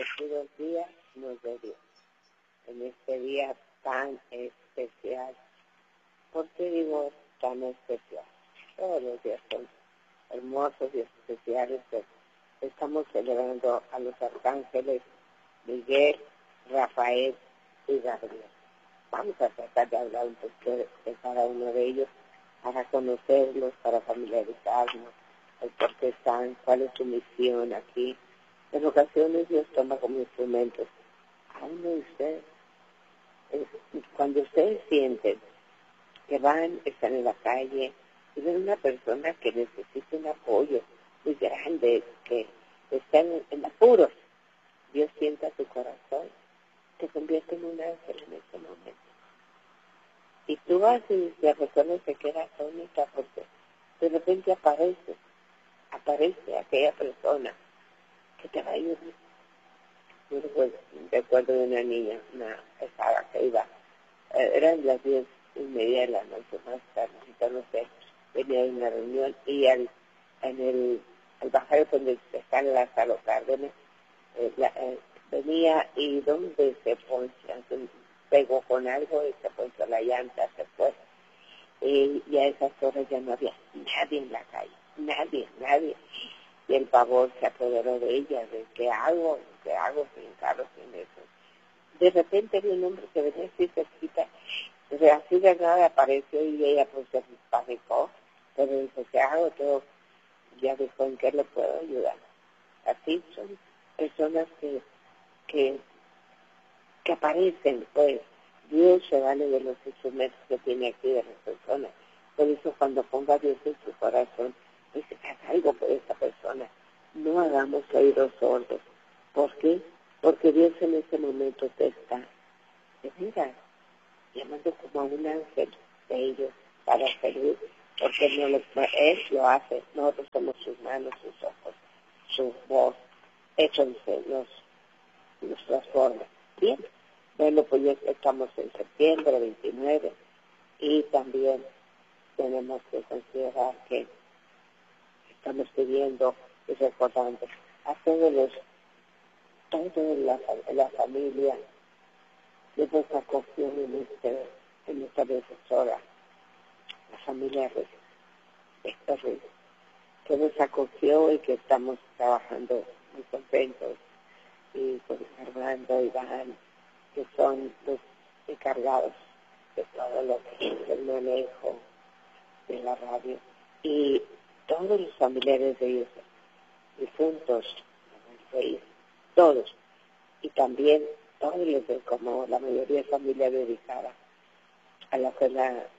bendecidos días nos de Dios, en este día tan especial. ¿Por qué digo tan especial? Todos los días son hermosos y especiales. Estamos celebrando a los arcángeles Miguel, Rafael y Gabriel. Vamos a tratar de hablar un poquito de cada uno de ellos para conocerlos, para familiarizarnos, el por qué están, cuál es su misión aquí. En ocasiones Dios toma como instrumentos a uno de ustedes. Cuando ustedes sienten que están en la calle y ven una persona que necesita un apoyo muy grande, que está en apuros, Dios sienta tu corazón, te convierte en un ángel en ese momento. Y tú vas y la persona se queda atónita porque de repente aparece aquella persona que te va a ayudar. Yo recuerdo de una niña, una pesada que iba, eran las 10:30 de la noche, más tarde, no sé, venía de una reunión y al bajar donde está el Lázaro Cárdenas, venía y donde se poncha, se pegó con algo y se ponchó la llanta, se fue. Y a esas horas ya no había nadie en la calle, nadie. Y el pavor se apoderó de ella, de ¿qué hago sin carro, sin eso? De repente vi un hombre que venía así cerquita, así de nada apareció y ella pues se panicó, pero dijo, ¿qué hago? Todo, ya dijo, ¿en qué le puedo ayudar? Así son personas que aparecen, pues Dios se vale de los instrumentos que tiene aquí de las personas. Por eso cuando ponga Dios en su corazón, dice, haz algo por esa persona. No hagamos oídos sordos. ¿Por qué? Porque Dios en ese momento te está, de veras, llamando como a un ángel de ellos para servir, porque Él lo hace, nosotros somos sus manos, sus ojos, su voz, eso nos transforma. Bien, bueno, pues ya estamos en septiembre 29 y también tenemos que considerar que estamos pidiendo y recordando a toda la familia de nuestra acogida en esta defensora, la familia Reyes, que nos acogió y que estamos trabajando muy contentos, y con Armando y Iván, que son los encargados de todo lo que es el manejo de la radio, y todos los familiares de ellos, difuntos, todos, y también todos los de, como la mayoría de familia dedicada a la que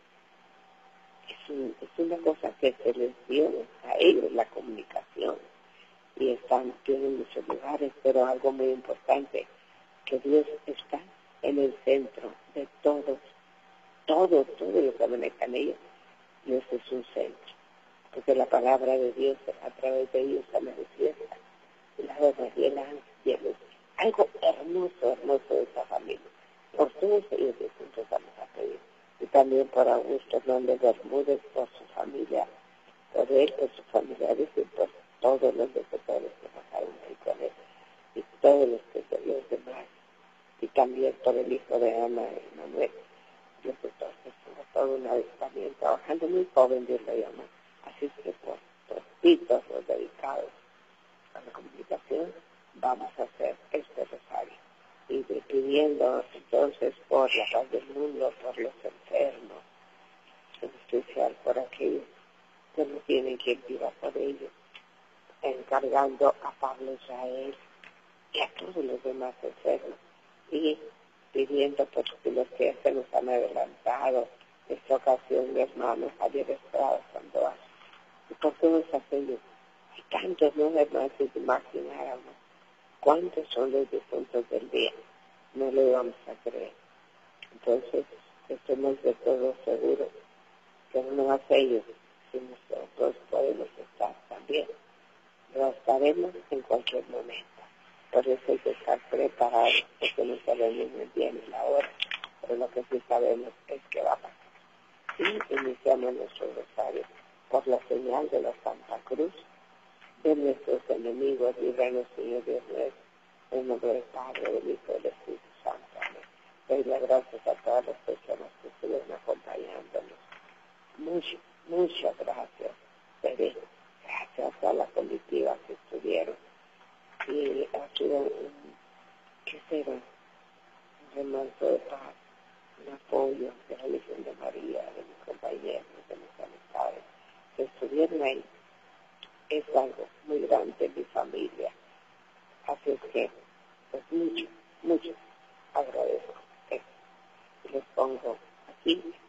es una cosa que se les dio a ellos, la comunicación, y tienen muchos lugares, pero algo muy importante, que Dios está en el centro de todo lo que manejan ellos. Dios es un centro, porque la palabra de Dios a través de ellos se manifiesta, la verdad y el ángel, algo hermoso de esa familia. Por todos ellos juntos vamos a pedir, y también por Augusto Hernández Bermúdez, por su familia, por él, por sus familiares y por todos los defensores que pasaron ahí con él, y todos los demás, y también por el hijo de Ana y Manuel. Dios estuvo todo una vez también trabajando muy joven, Dios lo llama. Así es que por todos los dedicados a la comunicación vamos a hacer este rosario. Y pidiendo entonces por la paz del mundo, por los enfermos, en especial por aquellos que no tienen quien viva por ellos, encargando a Pablo Israel y a todos los demás enfermos, y pidiendo por los que se nos han adelantado, esta ocasión mi hermano Javier Estrada Sandoval, y por todos aquellos, hay tantos, no es más de imagináramos cuántos son los difuntos del día, no lo vamos a creer. Entonces, estemos de todo seguros que no más ellos, sino nosotros podemos estar también. Lo estaremos en cualquier momento. Por eso hay que estar preparados, porque no sabemos muy bien la hora, pero lo que sí sabemos es que va a pasar. Y iniciamos nuestro rosario por la señal de la Santa Cruz, de nuestros enemigos, líbranos, Señor Dios nuestro, En el nombre del Padre, del Hijo y del Espíritu Santo. Amén. Doy las gracias a todas las personas que estuvieron acompañándonos. Muchas gracias. Gracias a la comitiva que estuvieron. Y ha sido un remanso de paz, un apoyo de la Virgen de María, de mis compañeros, de mis amistades que estuvieron ahí. Es algo muy grande en mi familia. Así es que, pues mucho agradezco esto. Y les pongo aquí,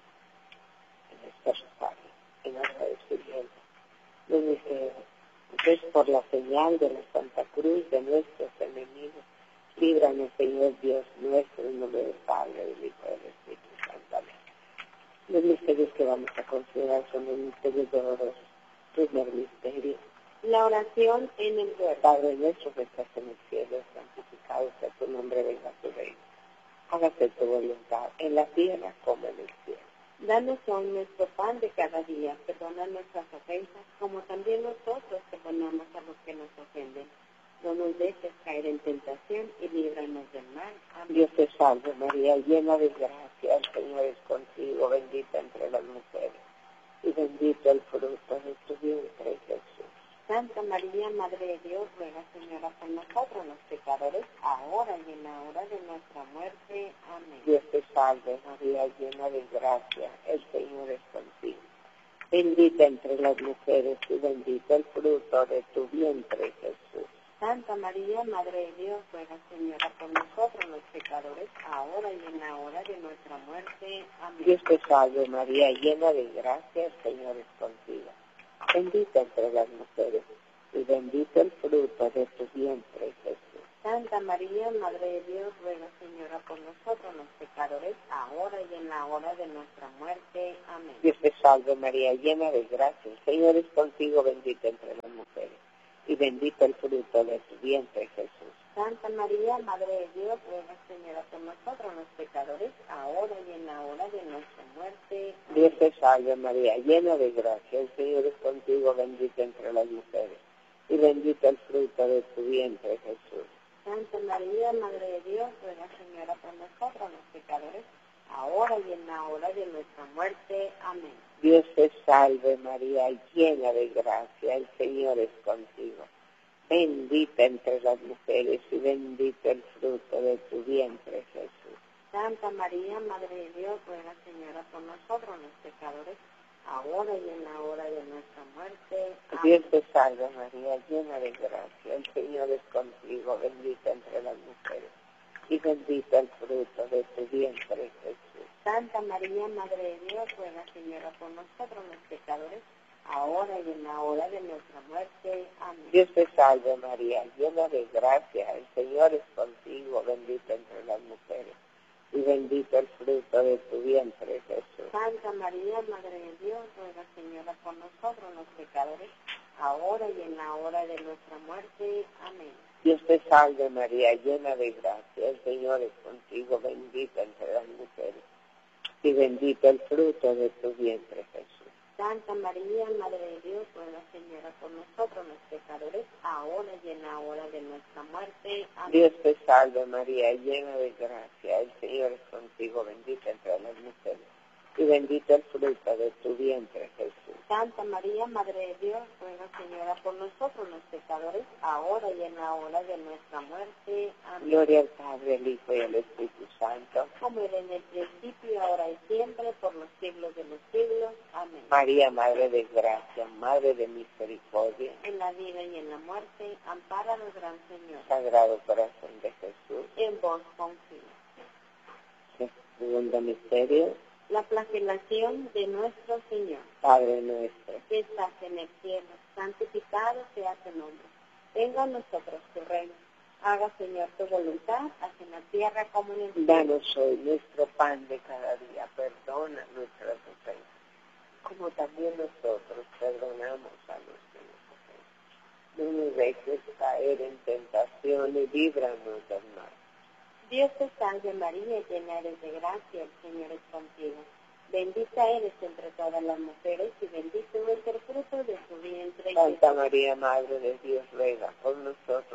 en este rosario, en agradecimiento. Lo dice, pues por la señal de la Santa Cruz de nuestros enemigos, líbranos, Señor Dios nuestro, en nombre del Padre, del Hijo y del Espíritu Santo. Amén. Los misterios que vamos a considerar son los misterios dolorosos. Primer misterio, la oración en el huerto. Padre nuestro que estás en el cielo, santificado sea tu nombre, venga tu reino. Hágase tu voluntad, en la tierra como en el cielo. Danos hoy nuestro pan de cada día, perdona nuestras ofensas, como también nosotros perdonamos a los que nos ofenden. No nos dejes caer en tentación y líbranos del mal. Amén. Dios te salve María, llena de gracia, el Señor es contigo, bendita entre las mujeres, y bendito el fruto de tu vientre, Jesús. Santa María, Madre de Dios, ruega, Señora, por nosotros los pecadores, ahora y en la hora de nuestra muerte. Amén. Dios te salve, María, llena de gracia, el Señor es contigo. Bendita entre las mujeres y bendito el fruto de tu vientre, Jesús. Santa María, Madre de Dios, ruega, Señora, por nosotros los pecadores, ahora y en la hora de nuestra muerte. Amén. Dios te salve, María, llena de gracia, el Señor es contigo. Bendita entre las mujeres, y bendito el fruto de tu vientre, Jesús. Santa María, Madre de Dios, ruega, Señora, por nosotros los pecadores, ahora y en la hora de nuestra muerte. Amén. Dios te salve, María, llena de gracia, el Señor es contigo, bendita entre las mujeres, y bendito el fruto de tu vientre, Jesús. Santa María, Madre de Dios, ruega, Señora, por nosotros los pecadores, ahora y en la hora de nuestra muerte. Amén. Dios te salve, María, llena de gracia, el Señor es contigo, bendita entre las mujeres, y bendito el fruto de tu vientre, Jesús. Santa María, Madre de Dios, ruega, Señora, por nosotros los pecadores, ahora y en la hora de nuestra muerte. Amén. Dios te salve, María, llena de gracia, el Señor es contigo. Bendita entre las mujeres y bendito el fruto de tu vientre, Jesús. Santa María, Madre de Dios, ruega, Señora, por nosotros los pecadores, ahora y en la hora de nuestra muerte. Amén. Dios te salve, María, llena de gracia, el Señor es contigo, bendita entre las mujeres, y bendito el fruto de tu vientre, Jesús. Santa María, Madre de Dios, ruega, Señora, por nosotros los pecadores, ahora y en la hora de nuestra muerte. Amén. Dios te salve, María, llena de gracia, el Señor es contigo, bendita entre las mujeres, y bendito el fruto de tu vientre, Jesús. Santa María, Madre de Dios, ruega, Señora, por nosotros los pecadores, ahora y en la hora de nuestra muerte. Amén. Dios te salve, María, llena de gracia, el Señor es contigo, bendita entre las mujeres, y bendito el fruto de tu vientre, Jesús. Santa María, Madre de Dios, ruega, Señora, por nosotros los pecadores, ahora y en la hora de nuestra muerte. Amén. Dios te salve, María, llena de gracia, el Señor es contigo, bendita entre las mujeres, y bendito el fruto de tu vientre, Jesús. Santa María, Madre de Dios, ruega, Señora, por nosotros los pecadores, ahora y en la hora de nuestra muerte. Amén. Gloria al Padre, al Hijo y al Espíritu Santo, como era en el principio, ahora y siempre, por los siglos de los siglos. Amén. María, Madre de gracia, Madre de misericordia, en la vida y en la muerte, ampáranos, Gran Señor. Sagrado Corazón de Jesús, en vos confío. Segundo misterio, la flagelación de nuestro Señor. Padre nuestro, que estás en el cielo, santificado sea tu nombre. Venga a nosotros tu reino. Haga, Señor, tu voluntad, así en la tierra como en el cielo. Danos hoy nuestro pan de cada día. Perdona nuestras ofensas, como también nosotros perdonamos a los que nos ofenden. No nos dejes caer en tentación y líbranos del mal. Dios te salve María, llena eres de gracia, el Señor es contigo. Bendita eres entre todas las mujeres y bendito es el fruto de tu vientre. Santa María, Madre de Dios, ruega por nosotros pecadores,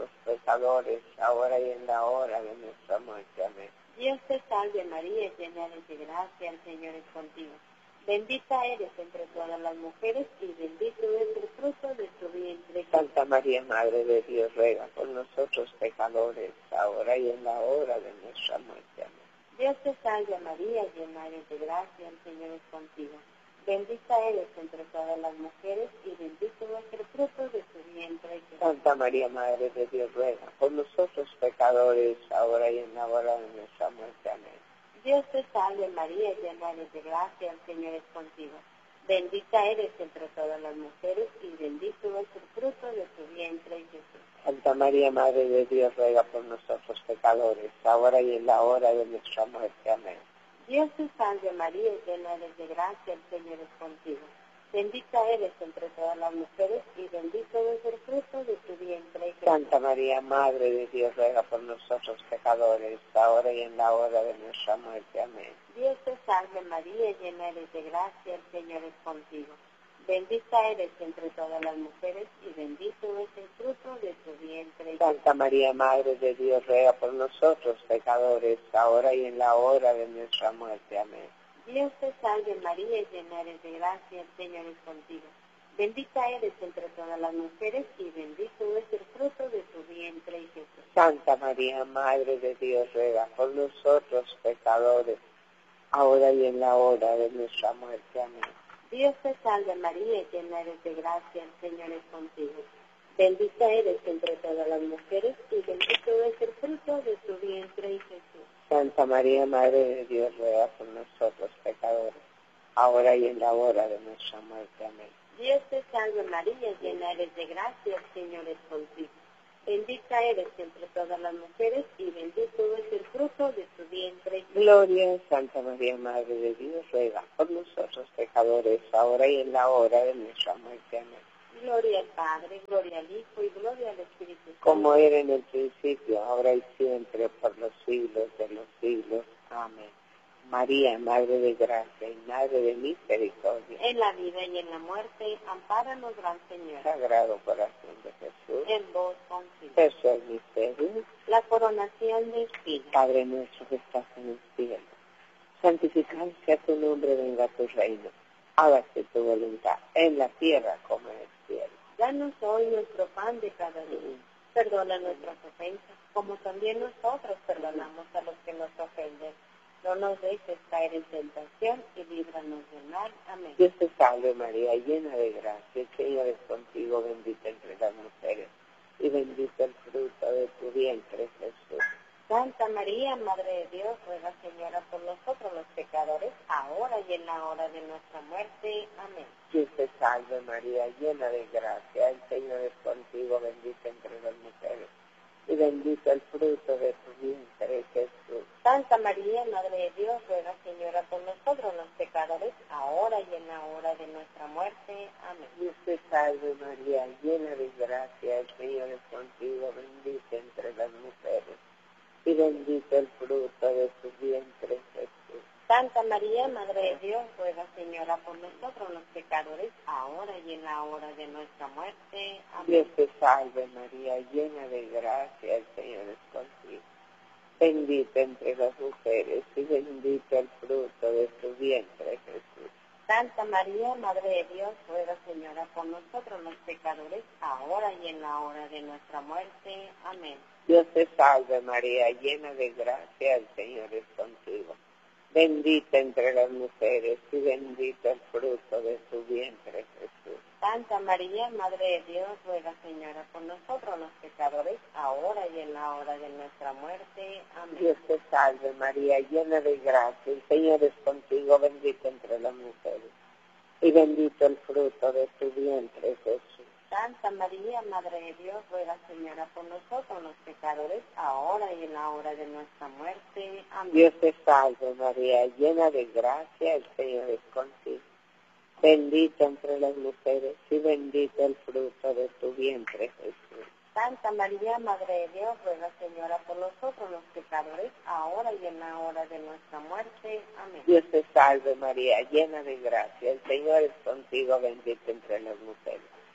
pecadores, ahora y en la hora de nuestra muerte. Amén. Dios te salve María, llena eres de gracia, el Señor es contigo. Bendita eres entre todas las mujeres y bendito es el fruto de tu vientre. Santa María, Madre de Dios, ruega por nosotros pecadores, ahora y en la hora de nuestra muerte. Amén. Dios te salve María, llena eres de gracia, el Señor es contigo. Bendita eres entre todas las mujeres y bendito es el fruto de tu vientre. Santa María, Madre de Dios, ruega por nosotros pecadores, ahora y en la hora de nuestra muerte. Amén. Dios te salve María, llena eres de gracia, el Señor es contigo. Bendita eres entre todas las mujeres y bendito es el fruto de tu vientre, Jesús. Santa María, Madre de Dios, ruega por nosotros pecadores, ahora y en la hora de nuestra muerte. Amén. Dios te salve María, llena eres de gracia, el Señor es contigo. Bendita eres entre todas las mujeres y bendito es el fruto de tu vientre, Jesús. Santa María, Madre de Dios, ruega por nosotros pecadores, ahora y en la hora de nuestra muerte. Amén. Dios te salve María, llena eres de gracia, el Señor es contigo. Bendita eres entre todas las mujeres y bendito es el fruto de tu vientre. Santa María, Madre de Dios, ruega por nosotros pecadores, ahora y en la hora de nuestra muerte. Amén. Dios te salve María, llena eres de gracia, el Señor es contigo. Bendita eres entre todas las mujeres y bendito es el fruto de tu vientre, Jesús. Santa María, Madre de Dios, ruega por nosotros pecadores, ahora y en la hora de nuestra muerte. Amén. Dios te salve María, llena eres de gracia, el Señor es contigo. Bendita eres entre todas las mujeres y bendito es el fruto de tu vientre, Jesús. Santa María, Madre de Dios, ruega por nosotros pecadores, ahora y en la hora de nuestra muerte. Amén. Dios te salve María, llena eres de gracia, el Señor es contigo. Bendita eres entre todas las mujeres y bendito es el fruto de tu vientre. Gloria a Santa María, Madre de Dios, ruega por nosotros pecadores, ahora y en la hora de nuestra muerte. Amén. Gloria al Padre, gloria al Hijo y gloria al Espíritu Santo. Como era en el principio, ahora y siempre, por los siglos de los siglos. Amén. María, Madre de gracia y Madre de misericordia. En la vida y en la muerte, ampáranos, Gran Señor. Sagrado Corazón de Jesús. En vos confío. Tercer misterio. La coronación de espinas. Padre nuestro que estás en el cielo, santificado sea tu nombre, venga tu reino. Hágase tu voluntad, en la tierra como en el cielo. Danos hoy nuestro pan de cada día. Perdona nuestras ofensas, como también nosotros perdonamos a los que nos ofenden. No nos dejes caer en tentación y líbranos del mal. Amén. Dios te salve María, llena de gracia, el Señor es contigo, bendita entre las mujeres, y bendito el fruto de tu vientre, Jesús. Santa María, Madre de Dios, ruega, Señora, por nosotros los pecadores, ahora y en la hora de nuestra muerte. Amén. Dios te salve María, llena de gracia, el Señor es contigo, bendita entre las mujeres, y bendito el fruto de tu vientre, Jesús. Santa María, Madre de Dios, ruega, Señora, por nosotros los pecadores, ahora y en la hora de nuestra muerte. Amén. Dios te salve María, llena de gracia, el Señor es contigo, bendita entre las mujeres, y bendito el fruto de tu vientre, Jesús. Santa María, Madre de Dios, ruega, Señora, por nosotros los pecadores, ahora y en la hora de nuestra muerte. Amén. Dios te salve María, llena de gracia, el Señor es contigo. Bendita entre las mujeres y bendito el fruto de tu vientre, Jesús. Santa María, Madre de Dios, ruega, Señora, por nosotros los pecadores, ahora y en la hora de nuestra muerte. Amén. Dios te salve María, llena de gracia, el Señor es contigo. Bendita entre las mujeres y bendito el fruto de tu vientre, Jesús. Santa María, Madre de Dios, ruega, Señora, por nosotros los pecadores, ahora y en la hora de nuestra muerte. Amén. Dios te salve María, llena de gracia, el Señor es contigo, bendita entre las mujeres, y bendito el fruto de tu vientre, Jesús. Santa María, Madre de Dios, ruega, Señora, por nosotros los pecadores, ahora y en la hora de nuestra muerte. Amén. Dios te salve María, llena de gracia, el Señor es contigo. Bendita entre las mujeres y bendito el fruto de tu vientre, Jesús. Santa María, Madre de Dios, ruega, Señora, por nosotros los pecadores, ahora y en la hora de nuestra muerte. Amén. Dios te salve María, llena de gracia, el Señor es contigo, bendita entre las mujeres,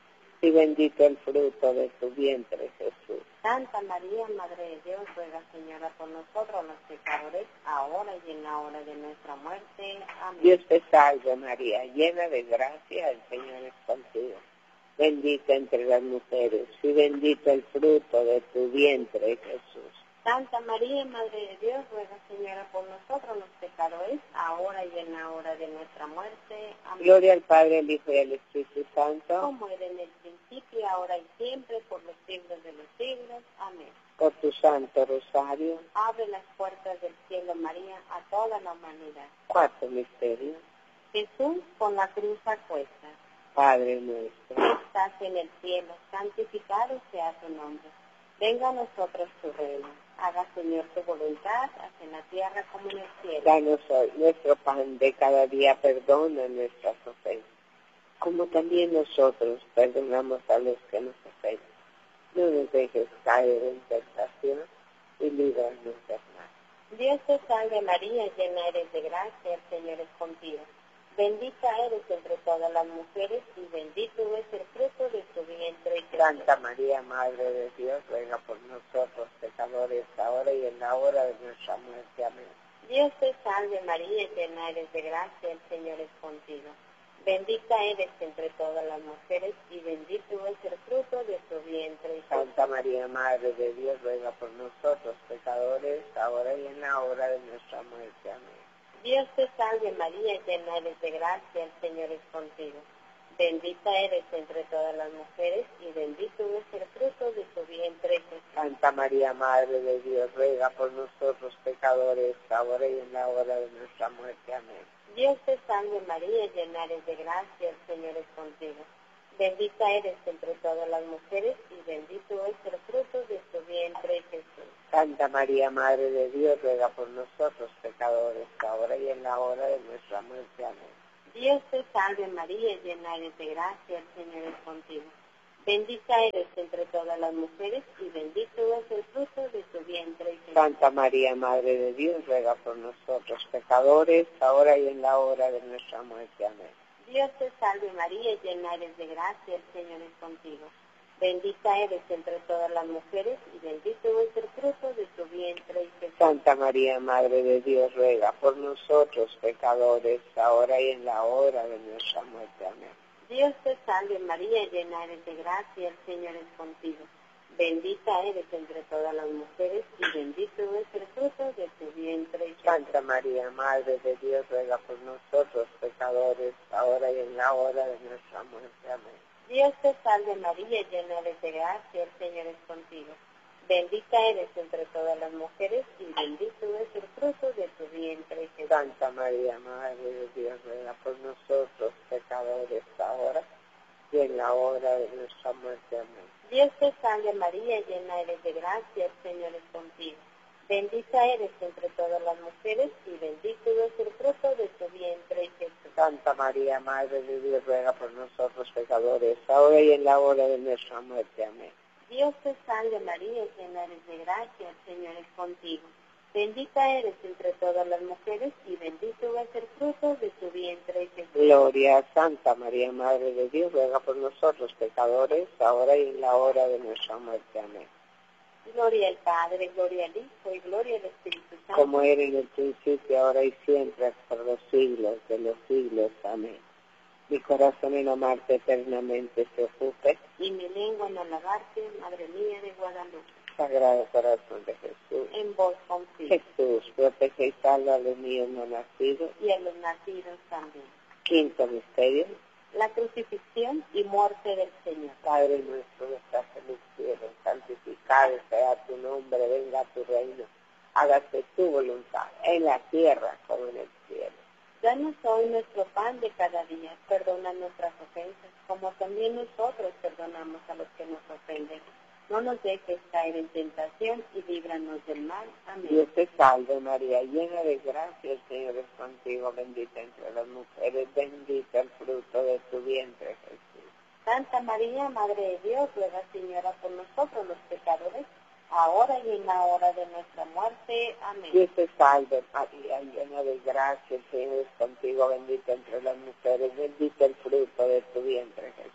y bendito el fruto de tu vientre, Jesús. Santa María, Madre de Dios, ruega, Señora, por nosotros los pecadores, ahora y en la hora de nuestra muerte. Amén. Dios te salve, María, llena de gracia, el Señor es contigo. Bendita entre las mujeres, y bendito el fruto de tu vientre, Jesús. Santa María, Madre de Dios, ruega, Señora, por nosotros los pecadores, ahora y en la hora de nuestra muerte. Amén. Gloria al Padre, al Hijo y al Espíritu Santo. Como era en el principio, ahora y siempre, por los siglos de los siglos. Amén. Por tu santo rosario. Abre las puertas del cielo, María, a toda la humanidad. Cuarto misterio. Jesús con la cruz a cuestas. Padre nuestro, que estás en el cielo, santificado sea tu nombre. Venga a nosotros tu reino. Haga, Señor, tu voluntad, así en la tierra como en el cielo. danos hoy nuestro pan de cada día, perdona nuestras ofensas, como también nosotros perdonamos a los que nos ofenden. No nos dejes caer en tentación y líbranos del mal. Dios te salve María, llena eres de gracia, el Señor es contigo. Bendita eres entre todas las mujeres y bendito es el fruto de tu vientre, Jesús. Santa María, Madre de Dios, ruega por nosotros pecadores, ahora y en la hora de nuestra muerte. Amén. Dios te salve María, llena eres de gracia, el Señor es contigo. Bendita eres entre todas las mujeres y bendito es el fruto de tu vientre, Jesús. Santa María, Madre de Dios, ruega por nosotros pecadores, ahora y en la hora de nuestra muerte. Amén. Dios te salve María, llena eres de gracia, el Señor es contigo. Bendita eres entre todas las mujeres y bendito es el fruto de tu vientre, Jesús. Santa María, Madre de Dios, ruega por nosotros pecadores, ahora y en la hora de nuestra muerte. Amén. Dios te salve María, llena eres de gracia, el Señor es contigo. Bendita eres entre todas las mujeres y bendito es el fruto de tu vientre, Jesús. Santa María, Madre de Dios, ruega por nosotros pecadores, ahora y en la hora de nuestra muerte. Amén. Dios te salve María, llena eres de gracia, el Señor es contigo. Bendita eres entre todas las mujeres y bendito es el fruto de tu vientre, Jesús. Santa María, Madre de Dios, ruega por nosotros pecadores, ahora y en la hora de nuestra muerte. Amén. Dios te salve María, llena eres de gracia, el Señor es contigo. Bendita eres entre todas las mujeres y bendito es el fruto de tu vientre, Jesús. Santa María, Madre de Dios, ruega por nosotros pecadores, ahora y en la hora de nuestra muerte. Amén. Dios te salve María, llena eres de gracia, el Señor es contigo. Bendita eres entre todas las mujeres y bendito es el fruto de tu vientre, Jesús. Santa María, Madre de Dios, ruega por nosotros pecadores, ahora y en la hora de nuestra muerte. Amén. Dios te salve María, llena eres de gracia, el Señor es contigo. Bendita eres entre todas las mujeres y bendito es el fruto de tu vientre, Jesús. Santa María, Madre de Dios, ruega por nosotros pecadores, ahora y en la hora de nuestra muerte. Amén. Dios te salve María, llena eres de gracia, el Señor es contigo. Bendita eres entre todas las mujeres y bendito es el fruto de tu vientre, Jesús. Santa María, Madre de Dios, ruega por nosotros pecadores, ahora y en la hora de nuestra muerte. Amén. Dios te salve María, llena eres de gracia, el Señor es contigo. Bendita eres entre todas las mujeres y bendito es el fruto de tu vientre, Jesús. Gloria a Santa María, Madre de Dios, ruega por nosotros pecadores, ahora y en la hora de nuestra muerte. Amén. Gloria al Padre, gloria al Hijo y gloria al Espíritu Santo. Como era en el principio, ahora y siempre, por los siglos de los siglos. Amén. Mi corazón en amarte eternamente se ocupe. Y mi lengua en alabarte, Madre mía de Guadalupe. Sagrado Corazón de Jesús. En vos confío. Jesús, protege y salva a los míos no nacidos. Y a los nacidos también. Quinto misterio. La crucifixión y muerte del Señor. Padre nuestro que estás en el cielo, santificado sea tu nombre, venga a tu reino. Hágase tu voluntad, en la tierra como en el cielo. Danos hoy nuestro pan de cada día. Perdona nuestras ofensas, como también nosotros perdonamos a los que nos ofenden. No nos dejes caer en tentación y líbranos del mal. Amén. Dios te salve María, llena de gracia, el Señor es contigo, bendita entre las mujeres, bendito el fruto de tu vientre, Jesús. Santa María, Madre de Dios, ruega, Señora, por nosotros los pecadores, ahora y en la hora de nuestra muerte. Amén. Dios te salve María, llena de gracia, el Señor es contigo, bendita entre las mujeres, bendito el fruto de tu vientre, Jesús.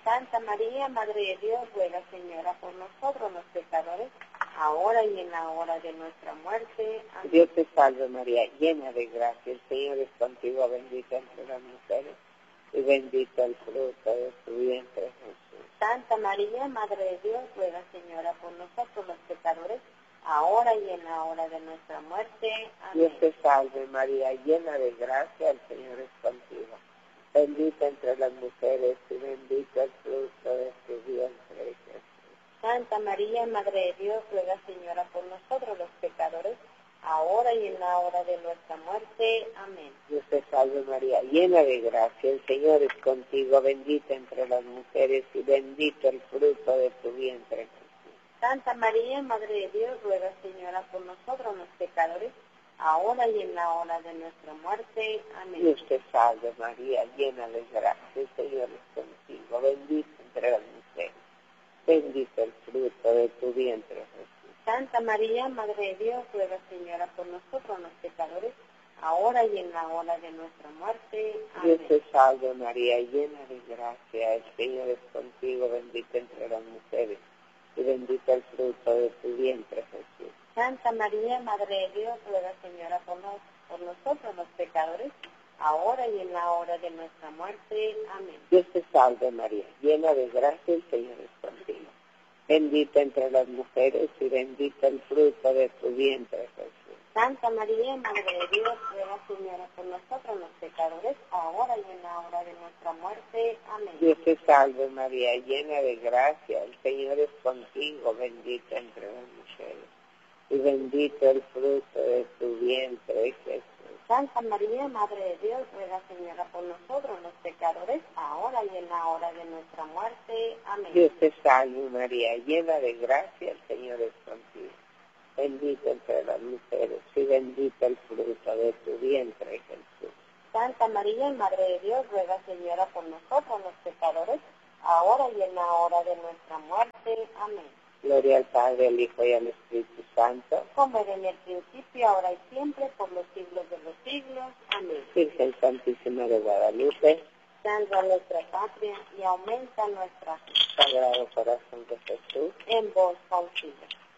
Santa María, Madre de Dios, ruega, Señora, por nosotros los pecadores, ahora y en la hora de nuestra muerte. Amén. Dios te salve María, llena de gracia, el Señor es contigo, bendita entre las mujeres, y bendito el fruto de tu vientre, Jesús. Santa María, Madre de Dios, ruega, Señora, por nosotros los pecadores, ahora y en la hora de nuestra muerte. Amén. Dios te salve María, llena de gracia, el Señor es contigo. Bendita entre las mujeres y bendito el fruto de tu vientre, Jesús. Santa María, Madre de Dios, ruega, Señora, por nosotros los pecadores, ahora y en la hora de nuestra muerte. Amén. Dios te salve María, llena de gracia, el Señor es contigo, bendita entre las mujeres y bendito el fruto de tu vientre, Jesús. Santa María, Madre de Dios, ruega, Señora, por nosotros los pecadores, ahora y en la hora de nuestra muerte. Amén. Dios te salve María, llena de gracia, el Señor es contigo, bendita entre las mujeres, bendito el fruto de tu vientre, Jesús. Santa María, Madre de Dios, ruega, Señora, por nosotros los pecadores, ahora y en la hora de nuestra muerte. Amén. Dios te salve María, llena de gracia, el Señor es contigo, bendita entre las mujeres, y bendito el fruto de tu vientre, Jesús. Santa María, Madre de Dios, ruega, Señora, por nosotros los pecadores, ahora y en la hora de nuestra muerte. Amén. Dios te salve María, llena de gracia, el Señor es contigo. Bendita entre las mujeres y bendito el fruto de tu vientre, Jesús. Santa María, Madre de Dios, ruega, Señora, por nosotros los pecadores, ahora y en la hora de nuestra muerte. Amén. Dios te salve María, llena de gracia, el Señor es contigo, bendita entre las mujeres, y bendito el fruto de tu vientre, Jesús. Santa María, Madre de Dios, ruega, Señora, por nosotros los pecadores, ahora y en la hora de nuestra muerte. Amén. Dios te salve María, llena de gracia, el Señor es contigo. Bendita entre las mujeres y bendito el fruto de tu vientre, Jesús. Santa María, Madre de Dios, ruega, Señora, por nosotros los pecadores, ahora y en la hora de nuestra muerte. Amén. Gloria al Padre, al Hijo y al Espíritu Santo. Como era en el principio, ahora y siempre, por los siglos de los siglos. Amén. Virgen Santísima de Guadalupe, Salva nuestra patria y aumenta nuestra fe. Sagrado Corazón de Jesús, En vos confío.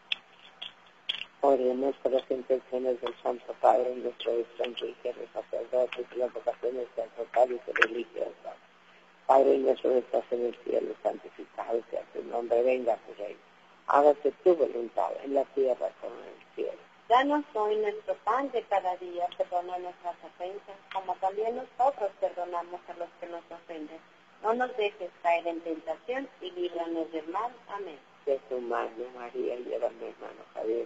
oremos por las intenciones del Santo Padre, nuestro santo y de sacerdotes, y las vocaciones sacerdotales y religiosas. Padre nuestro que estás en el cielo, santificado sea tu nombre, venga a tu reino. Hágase tu voluntad en la tierra como en el cielo. Danos hoy nuestro pan de cada día, perdona nuestras ofensas, como también nosotros perdonamos a los que nos ofenden. No nos dejes caer en tentación y líbranos del mal. Amén. De tu mano, María, lleva mi hermano Javier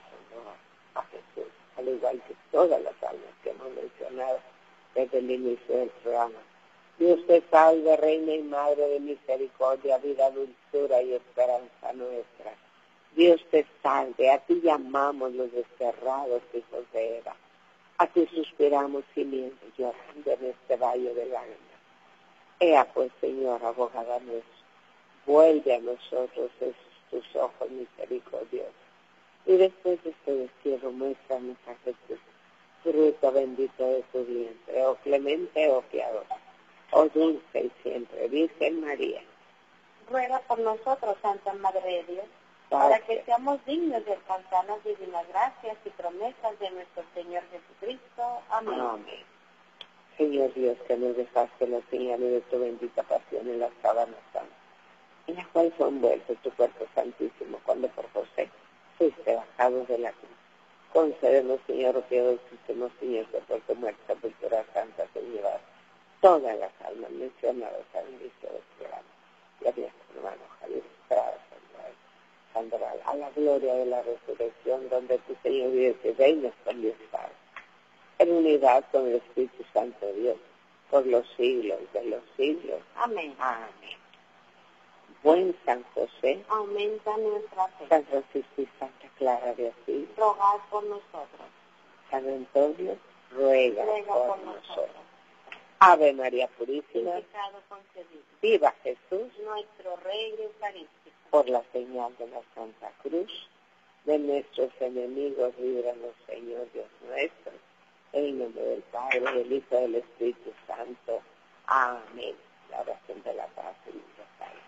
a Jesús, al igual que todas las almas que hemos mencionado desde el inicio del programa. Dios te salve, Reina y Madre de misericordia, vida, dulzura y esperanza nuestra. Dios te salve, a ti llamamos los desterrados hijos de Eva. A ti suspiramos gimiendo, llorando en este valle de lágrimas. Ea pues, Señor, abogada nuestra, vuelve a nosotros esos tus ojos misericordiosos. Y después de este destierro, muéstranos a Jesús, fruto bendito de tu vientre, oh clemente, oh piadoso, oh dulce y siempre Virgen María. Ruega por nosotros, Santa Madre de Dios, para que seamos dignos de alcanzar las divinas gracias y promesas de nuestro Señor Jesucristo. Amén. Amén. Señor Dios, que nos dejaste la señal de tu bendita pasión en las sábanas santas, en la cual fue envuelto tu cuerpo santísimo cuando por José fuiste bajado de la cruz. Concédenos, Señor, oh piadosísimo Señor, que por tu muerte, sepultura santa, te llevas todas las almas mencionadas al inicio del programa. Y a nuestro hermano Javier Estrada Sandoval, a la gloria de la resurrección, donde tu Señor vive y reinas con Dios Padre, en unidad con el Espíritu Santo de Dios, por los siglos de los siglos. Amén. Amén. Buen San José, Aumenta nuestra fe. San Francisco y Santa Clara de Asís, Rogad por nosotros. San Antonio, ruega por por nosotros. Ave María Purísima, Pecado concedido. viva Jesús, Nuestro Rey Eucarístico. por la señal de la Santa Cruz, de nuestros enemigos, líbranos, Señor Dios nuestro, en el nombre del Padre, del Hijo y del Espíritu Santo. Amén. La oración de la paz y el rosario.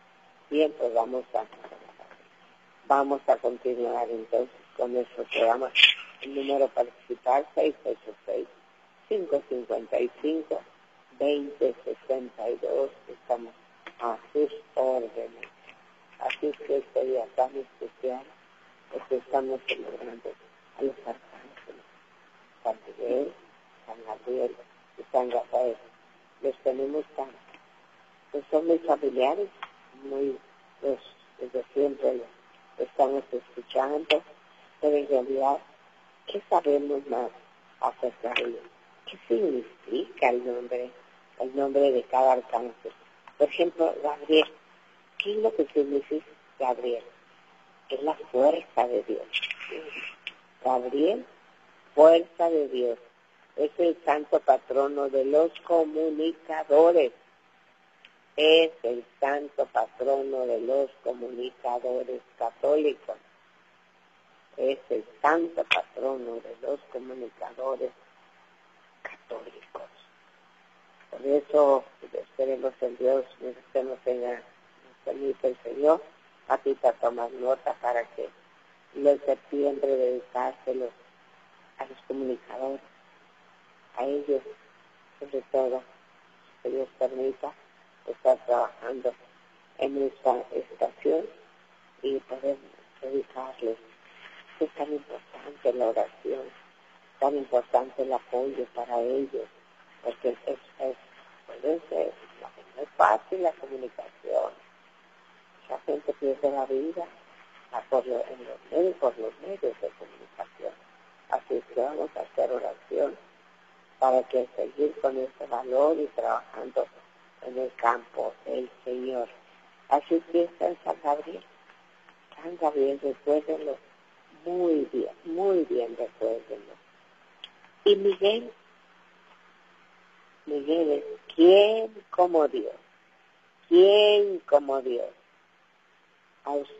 Bien, pues vamos a continuar entonces con nuestro programa. El número para participar 686-555-2062. Estamos a sus órdenes. Así es que este día tan especial, porque estamos celebrando a los arcángeles, San Miguel, San Gabriel y San Rafael. Los tenemos pues son muy familiares, desde siempre los estamos escuchando, pero en realidad, ¿qué sabemos más acerca de ellos? ¿Qué significa el nombre de cada arcángel? Por ejemplo, Gabriel. ¿Qué es lo que significa Gabriel? Es la fuerza de Dios. Gabriel, fuerza de Dios. Es el santo patrono de los comunicadores. Es el santo patrono de los comunicadores católicos. Es el santo patrono de los comunicadores católicos. Por eso, esperemos en Dios, mientras nos permite el Señor, Patita, tomar nota para que en septiembre dedicárselos a los comunicadores, a ellos, sobre todo, que Dios permita estar trabajando en esta estación y poder dedicarles. Es tan importante la oración, tan importante el apoyo para ellos, porque no es fácil la comunicación. La gente pierde la vida por los medios de comunicación. Así es que vamos a hacer oración para que seguir con este valor y trabajando en el campo del Señor. Así que está en San Gabriel. San Gabriel, recuérdenlo muy bien recuérdenlo. Y Miguel es ¿quién como Dios? ¿Quién como Dios? A usted